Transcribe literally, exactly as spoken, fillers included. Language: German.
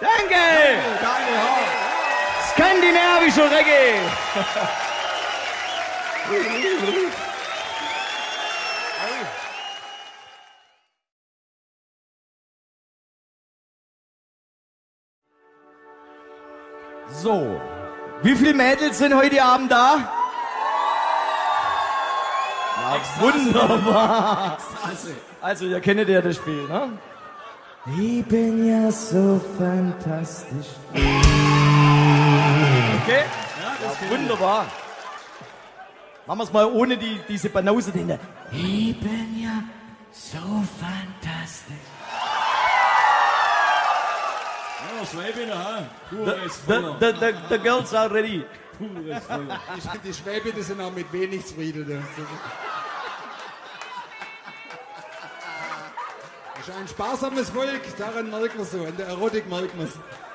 Danke! Danke, ja. Skandinavischer Reggae! So, wie viele Mädels sind heute Abend da? Ja, wunderbar. Also, ihr kennt ja das Spiel, ne? Ich bin ja so fantastisch. Okay? Ja, das ja, wunderbar. Machen wir es mal ohne die, diese Banause. Den ich bin ja so fantastisch. Ja, Schwäbiner, ha? The, Pures the, Feuer. the, the, the girls are ready. Pures Feuer. Die, die Schwäbiner sind auch mit wenig zufrieden. Das ist ein sparsames Volk, daran merkt man so, an der Erotik merkt man es.